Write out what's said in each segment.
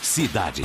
Cidade.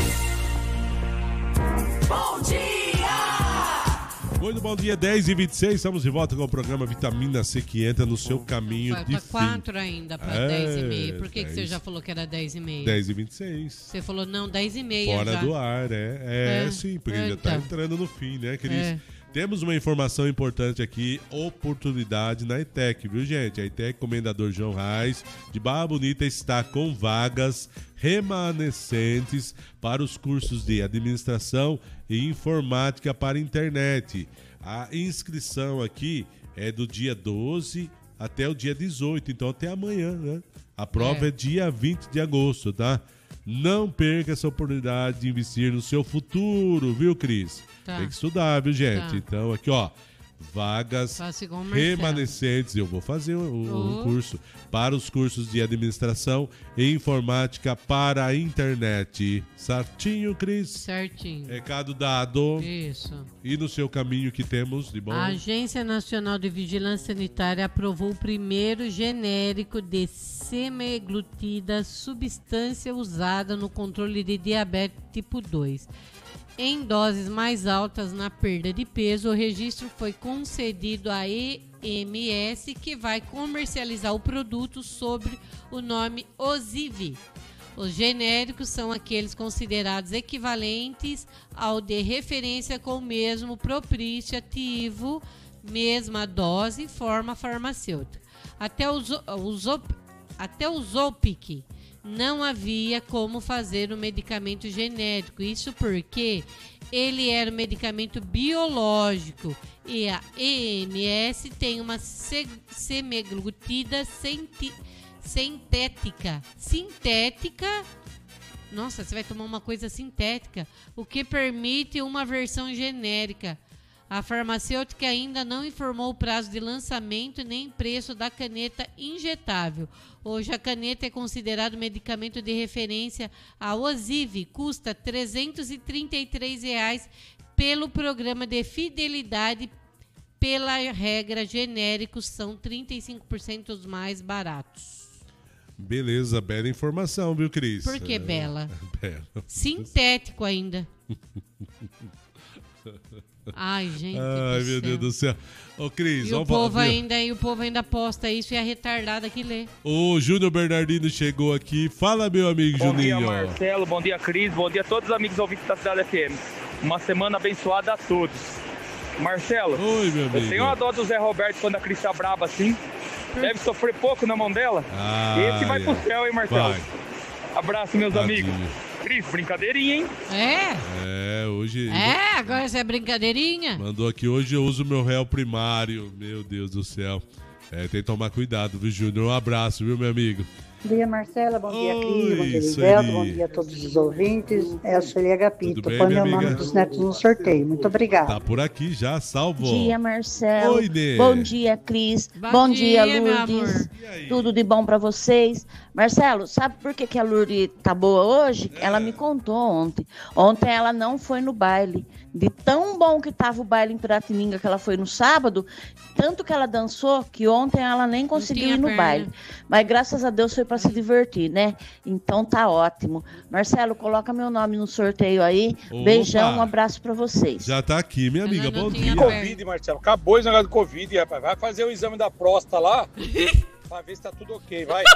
Bom dia! Muito bom dia, 10h26, estamos de volta com o programa Vitamina C que entra no seu caminho de fim. 4 ainda para 10h30. Por que você já falou que era 10h30? 10h26. Você falou não, 10h30 Fora já. do ar, sim, porque já está entrando no fim, né, Cris? Temos uma informação importante aqui, oportunidade na ETEC, viu, gente? A ETEC Comendador João Reis, de Barra Bonita, está com vagas remanescentes para os cursos de administração e informática para internet. A inscrição aqui é do dia 12 até o dia 18, então até amanhã, né? A prova é dia 20 de agosto, tá? Não perca essa oportunidade de investir no seu futuro, viu, Cris? Tá. Tem que estudar, viu, gente? Tá. Então, aqui, ó, vagas remanescentes. Eu vou fazer um curso para os cursos de administração e informática para a internet. Certinho, Cris? Certinho. Recado dado. Isso. E no seu caminho que temos de bom? A Agência Nacional de Vigilância Sanitária aprovou o primeiro genérico de semaglutida, substância usada no controle de diabetes tipo 2. Em doses mais altas na perda de peso, o registro foi concedido à EMS, que vai comercializar o produto sob o nome Ozivy. Os genéricos são aqueles considerados equivalentes ao de referência com o mesmo propício ativo, mesma dose e forma farmacêutica. Até o Zopic não havia como fazer um medicamento genérico, isso porque ele era um medicamento biológico e a EMS tem uma semaglutida sintética. Nossa, você vai tomar uma coisa sintética, o que permite uma versão genérica. A farmacêutica ainda não informou o prazo de lançamento nem preço da caneta injetável. Hoje a caneta é considerado medicamento de referência. A Ozivy custa R$ 333 pelo programa de fidelidade. Pela regra, genéricos são 35% mais baratos. Beleza, bela informação, viu, Cris? Por que bela? Bela. Sintético ainda. Ai, gente. Ai, meu Deus do céu. Ô, Cris, o povo ainda posta isso e é retardada que lê. O Júnior Bernardino chegou aqui. Fala, meu amigo Juninho. Bom dia, Marcelo. Bom dia, Cris. Bom dia a todos os amigos ouvintes da Cidade FM. Uma semana abençoada a todos. Marcelo, oi, meu amigo. Eu tenho uma dó do Zé Roberto quando a Cris tá braba assim. Deve sofrer pouco na mão dela. Esse vai pro céu, hein, Marcelo? Vai. Abraço, meus amigos. Cris, brincadeirinha, hein? Hoje... agora essa é brincadeirinha. Mandou aqui, hoje eu uso meu réu primário. Meu Deus do céu. Tem que tomar cuidado, viu, Júnior? Um abraço, viu, meu amigo? Bom dia, Marcela. Bom dia, Cris. Bom dia, Livelto. Bom dia a todos os ouvintes. É a Sueli Agapito. Põe meu nome dos netos no sorteio. Muito obrigada. Tá por aqui já, salvo. Bom dia, Marcelo. Oi, Nê. Bom dia, Cris. Bom dia, Lourdes. Tudo de bom pra vocês. Marcelo, sabe por que a Lourdes tá boa hoje? Ela me contou ontem. Ontem ela não foi no baile. De tão bom que tava o baile em Piratininga que ela foi no sábado, tanto que ela dançou que ontem ela nem conseguiu ir no baile. Mas graças a Deus foi para se divertir, né? Então tá ótimo. Marcelo, coloca meu nome no sorteio aí. Opa. Beijão, um abraço para vocês. Já tá aqui, minha amiga. Bom dia. Covid, Marcelo. Acabou esse negócio do Covid, rapaz. Vai fazer o exame da próstata lá pra ver se tá tudo ok, vai.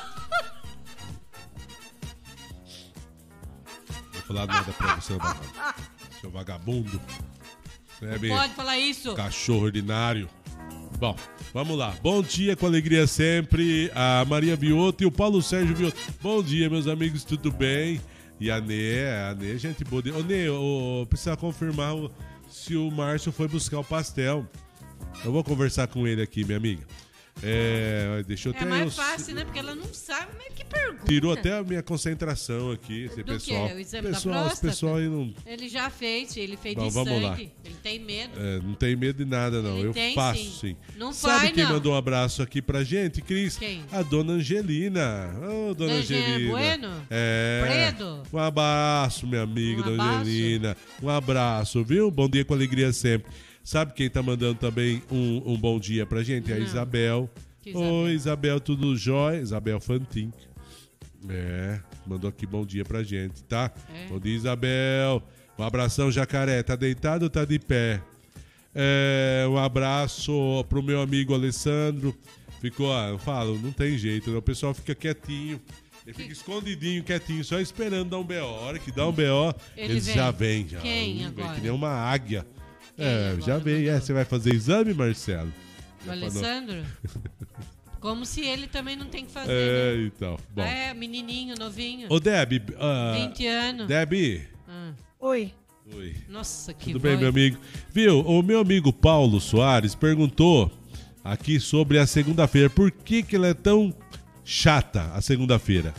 Não vou falar nada pra você, seu vagabundo. Não pode falar isso. Cachorro ordinário. Bom, vamos lá. Bom dia, com alegria sempre. A Maria Bioto e o Paulo Sérgio Bioto. Bom dia, meus amigos, tudo bem? E a Nê, gente boa. Ô, Nê, precisa confirmar se o Márcio foi buscar o pastel. Eu vou conversar com ele aqui, minha amiga. Deixa eu ter mais fácil, né? Porque ela não sabe, mas que pergunta. Tirou até a minha concentração aqui, esse pessoal. Que? O exame da próstata? Pessoal aí não... Ele já fez, ele fez de vamos sangue. Lá. Ele tem medo. Não tem medo de nada, não. Eu faço, sim. Não Sabe faz, quem não. mandou um abraço aqui pra gente, Cris? Quem? A dona Angelina. Ô, dona Angelina. Bueno? Predo? Um abraço, minha amiga, dona Angelina. Um abraço, viu? Bom dia com alegria sempre. Sabe quem tá mandando também um bom dia pra gente? É a Isabel. Oi, Isabel, tudo jóia? Isabel Fantin. Mandou aqui bom dia pra gente, tá? Bom dia, Isabel. Um abração, Jacaré. Tá deitado ou tá de pé? Um abraço pro meu amigo Alessandro. Ficou, eu falo, não tem jeito, né? O pessoal fica quietinho. Ele fica escondidinho, quietinho, só esperando dar um BO. A hora que dá um BO, eles já vêm. Quem agora? Que nem uma águia. Já vem. Você vai fazer exame, Marcelo? O Alessandro? Como se ele também não tem que fazer, né? Então. Bom. Menininho, novinho. Ô, Debbie. 20 anos. Debbie. Oi. Nossa, que Tudo bem, meu amigo? Viu, o meu amigo Paulo Soares perguntou aqui sobre a segunda-feira. Por que ela é tão chata, a segunda-feira?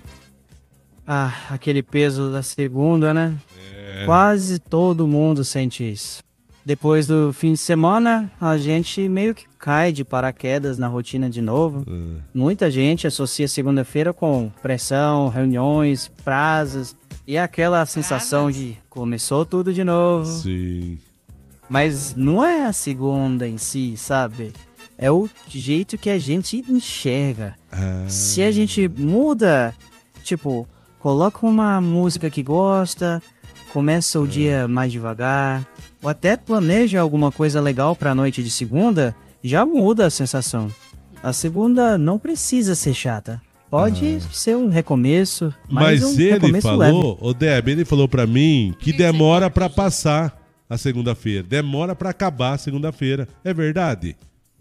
Aquele peso da segunda, né? Quase todo mundo sente isso. Depois do fim de semana, a gente meio que cai de paraquedas na rotina de novo. Muita gente associa segunda-feira com pressão, reuniões, prazos e aquela sensação de começou tudo de novo. Sim. Mas não é a segunda em si, sabe? É o jeito que a gente enxerga. Se a gente muda, tipo, coloca uma música que gosta, começa o dia mais devagar, ou até planeja alguma coisa legal para a noite de segunda, já muda a sensação. A segunda não precisa ser chata. Pode ser um recomeço, mas um ele recomeço falou, leve. o Deb, ele falou pra mim que demora pra passar a segunda-feira. Demora pra acabar a segunda-feira. É verdade?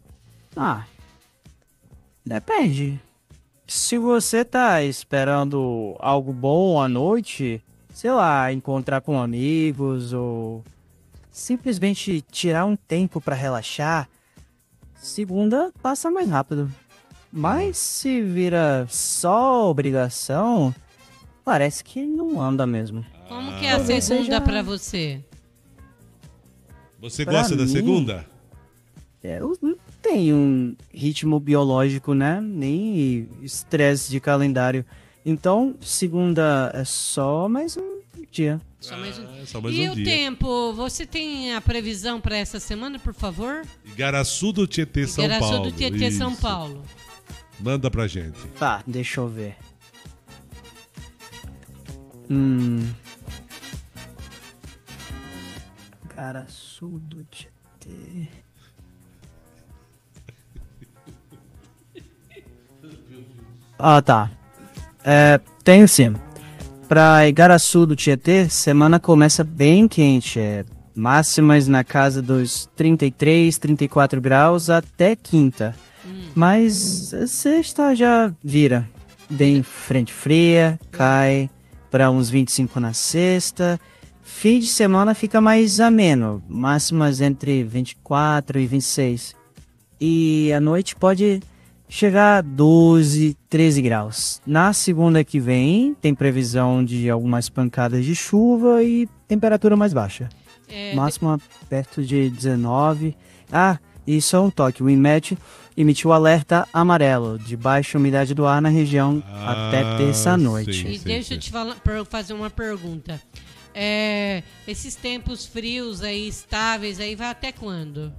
Depende. Se você tá esperando algo bom à noite, sei lá, encontrar com amigos ou simplesmente tirar um tempo pra relaxar, segunda passa mais rápido. Mas se vira só obrigação, parece que não anda mesmo. Como que é a segunda pra você? Você gosta da segunda? Eu não tenho um ritmo biológico, né? Nem estresse de calendário. Então, segunda é só mais um dia. Só mais um... Só mais e um o dia. tempo? Você tem a previsão para essa semana, por favor? Igaraçu do Tietê, São Paulo. Igaraçu do Tietê, Isso. São Paulo. Manda pra gente. Tá, deixa eu ver. Igaraçu do Tietê. Tá. Tenho sim. Pra Igaraçu do Tietê, semana começa bem quente. Máximas na casa dos 33, 34 graus até quinta. Mas sexta já vira. Bem frente fria, cai para uns 25 na sexta. Fim de semana fica mais ameno. Máximas entre 24 e 26. E a noite pode chegar a 12, 13 graus. Na segunda que vem, tem previsão de algumas pancadas de chuva e temperatura mais baixa. Máxima perto de 19. E só um toque. O INMET emitiu alerta amarelo de baixa umidade do ar na região até terça-noite. E deixa eu te fazer uma pergunta. Esses tempos frios aí, estáveis, aí vai até quando?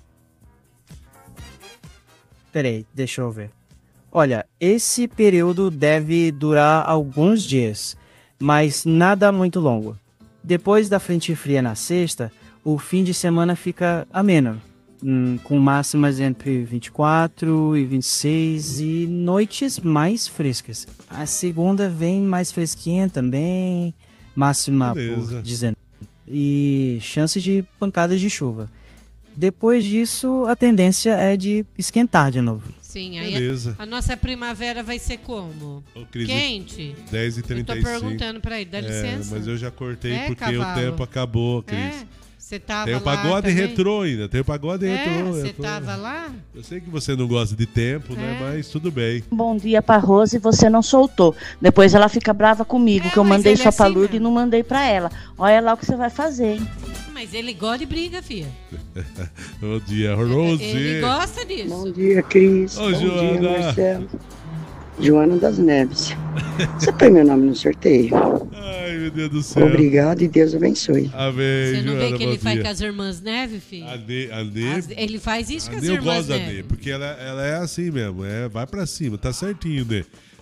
Peraí, deixa eu ver. Olha, esse período deve durar alguns dias, mas nada muito longo. Depois da frente fria na sexta, o fim de semana fica ameno, com máximas entre 24 e 26 e noites mais frescas. A segunda vem mais fresquinha também, máxima por 19 e chances de pancadas de chuva. Depois disso, a tendência é de esquentar de novo. Sim, aí a nossa primavera vai ser como? Quente? 10h35. Eu tô perguntando pra ele, dá licença. Mas eu já cortei porque cavalo. o tempo acabou, Cris. Você tava tem o lá pagode também? retrô ainda, tem o pagode retrô. Você tava lá? Eu sei que você não gosta de tempo, né? Mas tudo bem. Bom dia pra Rose, você não soltou. Depois ela fica brava comigo, que eu mandei só pra Lourdes e não mandei pra ela. Olha lá o que você vai fazer, hein? Mas ele gosta de briga, filha. Bom dia, Rose. Ele gosta disso. Bom dia, Cris. Bom dia, Marcelo. Joana das Neves. Você põe meu nome no sorteio? Ai, meu Deus do céu. Obrigado e Deus abençoe. Amém. Você não Joana, vê que ele faz com as irmãs Neve, filho? A Nê, ele faz isso com as eu irmãs gosto da Neve. Nê, porque ela é assim mesmo, vai pra cima, tá certinho, Nê.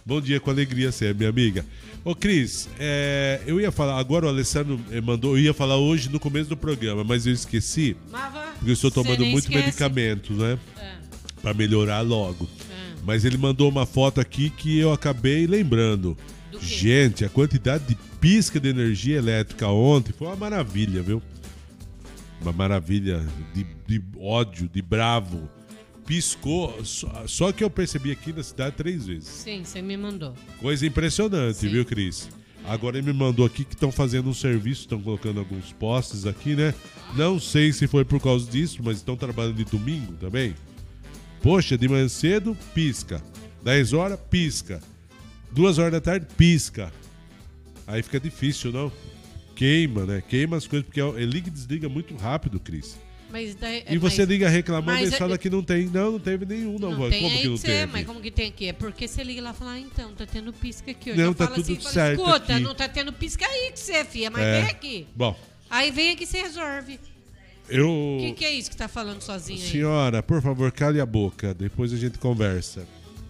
Bom dia, com alegria sempre, minha amiga. Ô, Cris, eu ia falar, agora o Alessandro mandou, eu ia falar hoje no começo do programa, mas eu esqueci, porque eu estou tomando muito medicamento, né? Pra melhorar logo. Mas ele mandou uma foto aqui que eu acabei lembrando. Gente, a quantidade de pisca de energia elétrica ontem foi uma maravilha, viu? Uma maravilha de ódio, de bravo. Piscou, só que eu percebi aqui na cidade 3 vezes. Sim, você me mandou. Coisa impressionante, viu, Cris? Agora ele me mandou aqui que estão fazendo um serviço, estão colocando alguns postes aqui, né? Não sei se foi por causa disso, mas estão trabalhando de domingo também. Poxa, de manhã cedo, pisca. 10 horas, pisca. 2 horas da tarde, pisca. Aí fica difícil, não? Queima, né? Queima as coisas, porque ele liga e desliga muito rápido, Cris. Mas daí, e você liga reclamando e fala que não tem. Não teve nenhum, não. Não tem, como que não teve? Mas como que tem aqui? É porque você liga lá e fala, então, tá tendo pisca aqui. Não, tá tudo assim, certo escuta, aqui. Não tá tendo pisca aí que você, filha, mas vem aqui. Bom. Aí vem aqui e você resolve. O que é isso que tá falando sozinho aí? Senhora, por favor, cale a boca. Depois a gente conversa.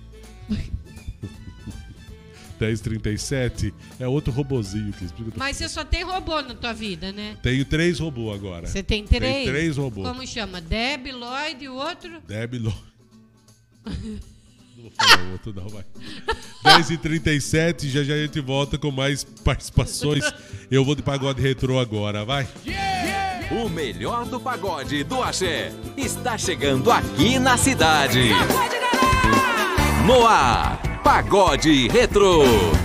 10h37 é outro robozinho que explica. Mas você só tem robô na tua vida, né? Tenho 3 robôs agora. Você tem 3? Tem 3 robôs. Como chama? Deb, Lloyd e o outro? Deb, Lloyd. Não vou falar o outro não, vai. 10h37, já a gente volta com mais participações. Eu vou de pagode retrô agora, vai. O melhor do pagode do axé está chegando aqui na cidade. No ar, Pagode Retrô.